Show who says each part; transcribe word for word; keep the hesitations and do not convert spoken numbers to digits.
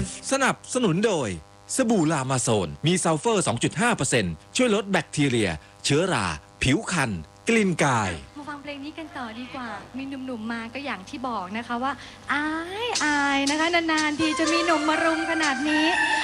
Speaker 1: สนับสนุนโดยสบู่ลามาโซนมีซัลเฟอร์ สองจุดห้าเปอร์เซ็นต์ ช่วยลดแบคทีเรียเชื้อราผิวคันกลิ่นกาย
Speaker 2: มาฟังเพลงนี้กันต่อดีกว่ามีหนุ่มๆมาก็อย่างที่บอกนะคะว่าอายอายนะคะนานๆทีจะมีหนุ่มมารุมขนาดนี้